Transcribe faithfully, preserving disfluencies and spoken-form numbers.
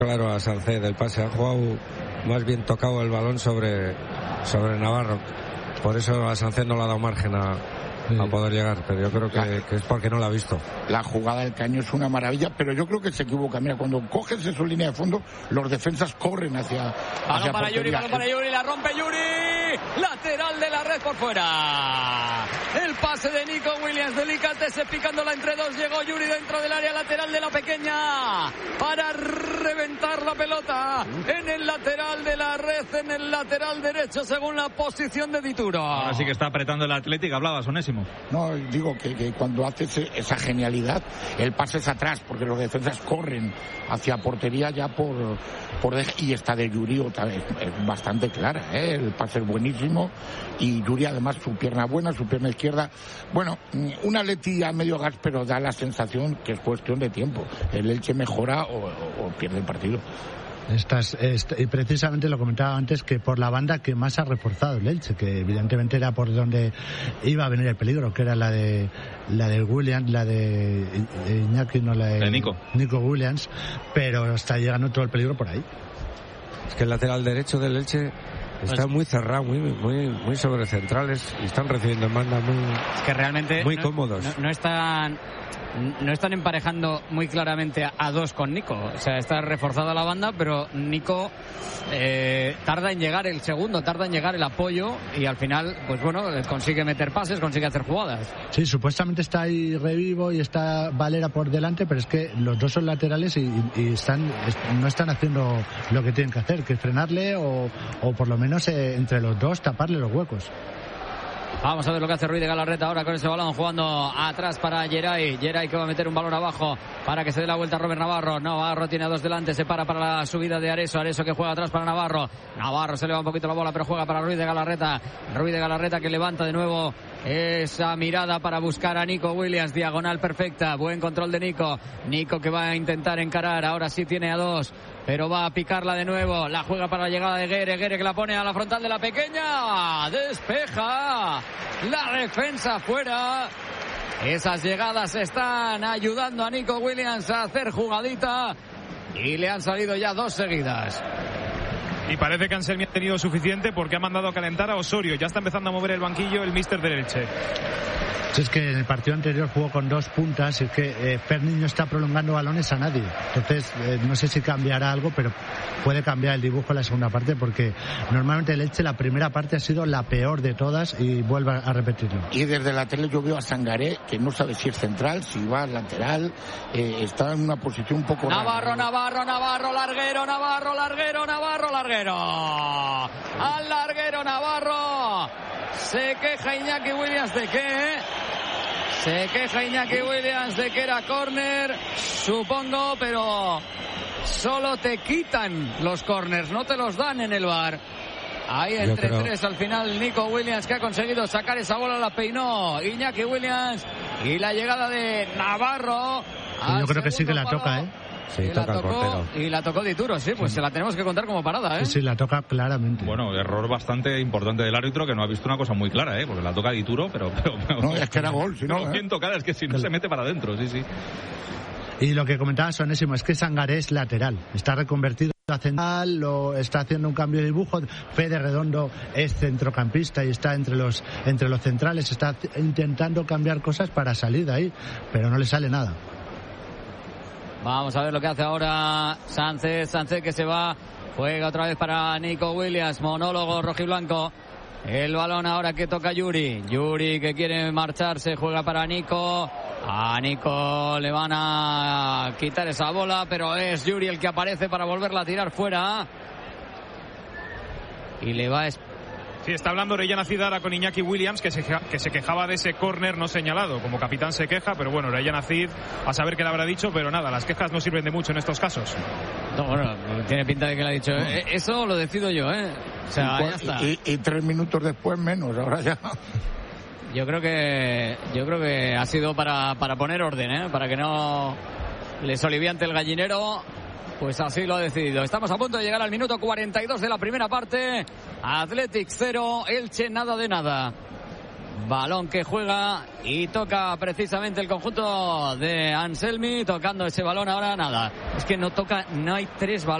Claro, a Sánchez del pase, ha jugado más bien tocado el balón sobre, sobre Navarro. Por eso a Sánchez no le ha dado margen a, a poder llegar, pero yo creo que, que es porque no la ha visto. La jugada del Caño es una maravilla, pero yo creo que se equivoca. Mira, cuando coges en su línea de fondo, los defensas corren hacia, hacia balón para portería. Yuri, balón para Yuri, la rompe Yuri, lateral de la red por fuera. El pase de Nico Williams, delicatese picándola entre dos, llegó Yuri dentro del área lateral de la pequeña para reventar la pelota en el lateral de la red, en el lateral derecho según la posición de Dituro. Ahora sí que está apretando el Atlético, hablabas, Onésimo. No, digo que, que cuando haces esa genialidad, el pase es atrás, porque los defensas corren hacia portería ya por, por y esta de Yuri otra vez es bastante clara, ¿eh? El pase es buenísimo y Yuri además su pierna buena, su pierna izquierda, bueno, una Leti a medio gas, pero da la sensación que es cuestión de tiempo. El Elche mejora o, o, o pierde el partido. Estas, est- y precisamente lo comentaba antes, que por la banda que más ha reforzado el Elche, que evidentemente era por donde iba a venir el peligro, que era la de la de Williams, la de Iñaki, no la de, de Nico. Nico Williams, pero está llegando todo el peligro por ahí. Es que el lateral derecho del Elche está muy cerrado, muy muy muy sobre centrales y están recibiendo en banda muy, es que realmente muy no, cómodos. No, no están no están emparejando muy claramente a, a dos con Nico. O sea, está reforzada la banda, pero Nico eh, tarda en llegar el segundo, tarda en llegar el apoyo y al final, pues bueno, consigue meter pases, consigue hacer jugadas. Sí, supuestamente está ahí Revivo y está Valera por delante, pero es que los dos son laterales y, y están no están haciendo lo que tienen que hacer, que es frenarle o, o por lo menos eh, entre los dos taparle los huecos. Vamos a ver lo que hace Ruiz de Galarreta ahora con ese balón, jugando atrás para Geray. Geray que va a meter un balón abajo para que se dé la vuelta a Robert Navarro. Navarro tiene a dos delante, se para para la subida de Areso. Areso que juega atrás para Navarro. Navarro se le va un poquito la bola, pero juega para Ruiz de Galarreta. Ruiz de Galarreta que levanta de nuevo esa mirada para buscar a Nico Williams. Diagonal perfecta, buen control de Nico. Nico que va a intentar encarar, ahora sí tiene a dos, pero va a picarla de nuevo. La juega para la llegada de Guere. Guere que la pone a la frontal de la pequeña. Despeja. La defensa fuera. Esas llegadas están ayudando a Nico Williams a hacer jugadita. Y le han salido ya dos seguidas. Y parece que Anselmi ha tenido suficiente porque ha mandado a calentar a Osorio. Ya está empezando a mover el banquillo el míster del Elche. Si es que en el partido anterior jugó con dos puntas, es que eh, Ferni no está prolongando balones a nadie. Entonces, eh, no sé si cambiará algo, pero puede cambiar el dibujo en la segunda parte, porque normalmente el Elche la primera parte ha sido la peor de todas y vuelve a repetirlo. Y desde la tele yo veo a Sangaré, que no sabe si es central, si va lateral, eh, está en una posición un poco Navarro, rara. Navarro, Navarro, larguero, Navarro, larguero, Navarro, larguero. Al larguero Navarro. Se queja Iñaki Williams de qué. Se queja Iñaki Williams de que era córner, supongo, pero solo te quitan los córners, no te los dan en el V A R. Ahí entre creo... tres al final Nico Williams, que ha conseguido sacar esa bola, la peinó Iñaki Williams y la llegada de Navarro. Sí, yo creo que sí que la toca, ¿eh? Sí, y, toca la tocó, el portero. y la tocó Dituro, sí, pues sí. Se la tenemos que contar como parada, ¿eh? Sí, sí, la toca claramente. Bueno, error bastante importante del árbitro, que no ha visto una cosa muy clara, ¿eh? Porque la toca Dituro, pero... pero, pero no, es que era gol, si no... Pero bien tocada, es que si no se mete para adentro, sí, sí. Y lo que comentaba Sonésimo es que Sangaré es lateral, está reconvertido a central, lo está haciendo un cambio de dibujo. Fede Redondo es centrocampista y está entre los entre los centrales, está intentando cambiar cosas para salir de ahí, pero no le sale nada. Vamos a ver lo que hace ahora Sánchez, Sánchez que se va, juega otra vez para Nico Williams, monólogo rojiblanco. El balón ahora que toca Yuri, Yuri que quiere marcharse, juega para Nico. A Nico le van a quitar esa bola, pero es Yuri el que aparece para volverla a tirar fuera. Y le va a... Sí, está hablando Orellana Cid ahora con Iñaki Williams, que se, que se quejaba de ese córner no señalado. Como capitán se queja, pero bueno, Orellana Cid a saber qué le habrá dicho, pero nada, las quejas no sirven de mucho en estos casos. No, bueno, tiene pinta de que le ha dicho, eh, eso lo decido yo, ¿eh? O sea, y, ya está. Y, y tres minutos después menos, ahora ya... Yo creo que yo creo que ha sido para, para poner orden, ¿eh? Para que no le soliviante el gallinero. Pues así lo ha decidido. Estamos a punto de llegar al minuto cuarenta y dos de la primera parte. Athletic cero, Elche nada de nada. Balón que juega y toca precisamente el conjunto de Anselmi, tocando ese balón ahora nada. Es que no toca, no hay tres balones.